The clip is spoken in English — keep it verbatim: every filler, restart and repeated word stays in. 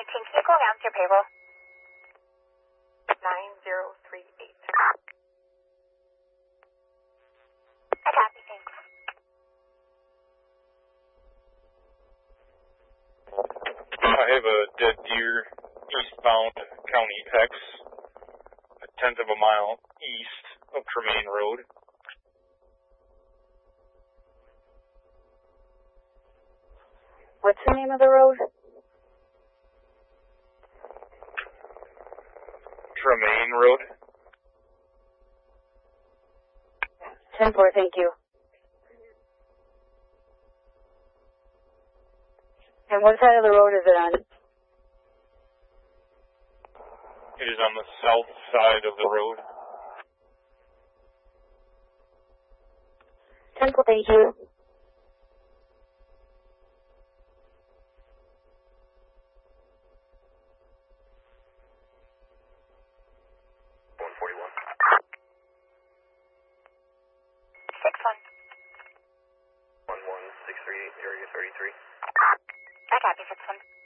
nineteen, can you go down to your payroll? nine zero three eight. I copy, thanks. I have a dead deer eastbound County X, a tenth of a mile east of Tremaine Road. What's the name of the road? Tremaine Road. ten four, thank you. And what side of the road is it on? It is on the south side of the road. ten four, thank you. one forty-one. six one. one one six three eight area thirty-three. I copy, six one.